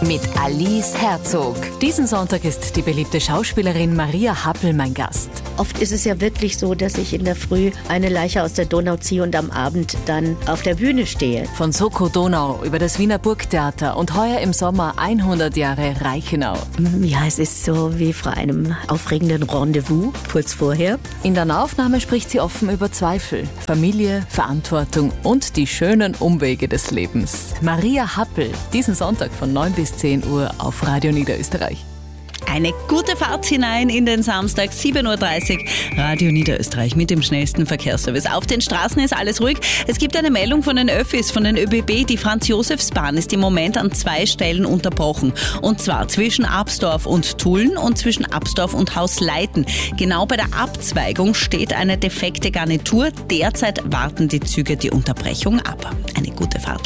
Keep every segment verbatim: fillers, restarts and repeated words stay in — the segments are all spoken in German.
mit Alice Herzog. Diesen Sonntag ist die beliebte Schauspielerin Maria Happel mein Gast. Oft ist es ja wirklich so, dass ich in der Früh eine Leiche aus der Donau ziehe und am Abend dann auf der Bühne stehe. Von Soko Donau über das Wiener Burgtheater und heuer im Sommer hundert Jahre Reichenau. Ja, es ist so wie vor einem aufregenden Rendezvous kurz vorher. In der Aufnahme spricht sie offen über Zweifel, Familie, Verantwortung und die schönen Umwege des Lebens. Maria Happel, diesen Sonntag von neun bis zehn Uhr auf Radio Niederösterreich. Eine gute Fahrt hinein in den Samstag, sieben Uhr dreißig, Radio Niederösterreich mit dem schnellsten Verkehrsservice. Auf den Straßen ist alles ruhig. Es gibt eine Meldung von den Öffis, von den ÖBB. Die Franz-Josefs-Bahn ist im Moment an zwei Stellen unterbrochen. Und zwar zwischen Absdorf und Tulln und zwischen Absdorf und Hausleiten. Genau bei der Abzweigung steht eine defekte Garnitur. Derzeit warten die Züge die Unterbrechung ab. Eine gute Fahrt.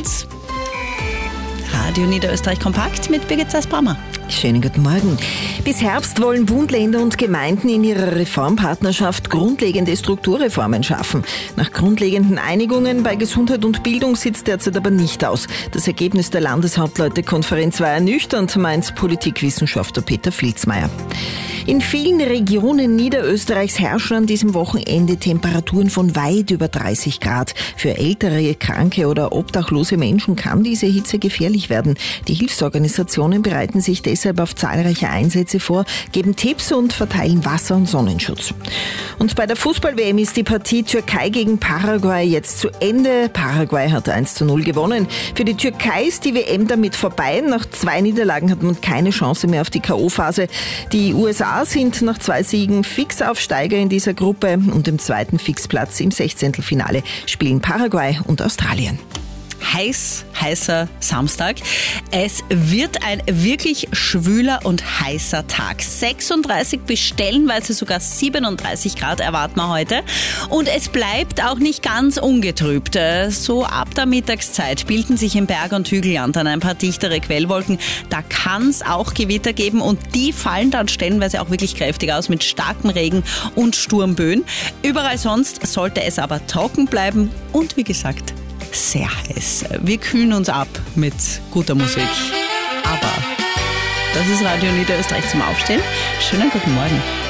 Radio Niederösterreich kompakt mit Birgit Zeiss-Brammer. Schönen guten Morgen. Bis Herbst wollen Bund, Länder und Gemeinden in ihrer Reformpartnerschaft grundlegende Strukturreformen schaffen. Nach grundlegenden Einigungen bei Gesundheit und Bildung sieht es derzeit aber nicht aus. Das Ergebnis der Landeshauptleutekonferenz war ernüchternd, meint Politikwissenschaftler Peter Filzmeier. In vielen Regionen Niederösterreichs herrschen an diesem Wochenende Temperaturen von weit über dreißig Grad. Für ältere, kranke oder obdachlose Menschen kann diese Hitze gefährlich werden. Die Hilfsorganisationen bereiten sich deshalb auf zahlreiche Einsätze vor, geben Tipps und verteilen Wasser- und Sonnenschutz. Und bei der Fußball-W M ist die Partie Türkei gegen Paraguay jetzt zu Ende. Paraguay hat eins zu null gewonnen. Für die Türkei ist die W M damit vorbei. Nach zwei Niederlagen hat man keine Chance mehr auf die K O-Phase. Die U S A sind nach zwei Siegen Fixaufsteiger in dieser Gruppe und im zweiten Fixplatz im Sechzehntelfinale spielen Paraguay und Australien. Heiß, heißer Samstag. Es wird ein wirklich schwüler und heißer Tag. sechsunddreißig bis stellenweise sogar siebenunddreißig Grad erwarten wir heute. Und es bleibt auch nicht ganz ungetrübt. So ab der Mittagszeit bilden sich im Berg- und Hügelland dann ein paar dichtere Quellwolken. Da kann es auch Gewitter geben und die fallen dann stellenweise auch wirklich kräftig aus mit starkem Regen und Sturmböen. Überall sonst sollte es aber trocken bleiben und wie gesagt, sehr heiß. Wir kühlen uns ab mit guter Musik. Aber das ist Radio Niederösterreich zum Aufstehen. Schönen guten Morgen.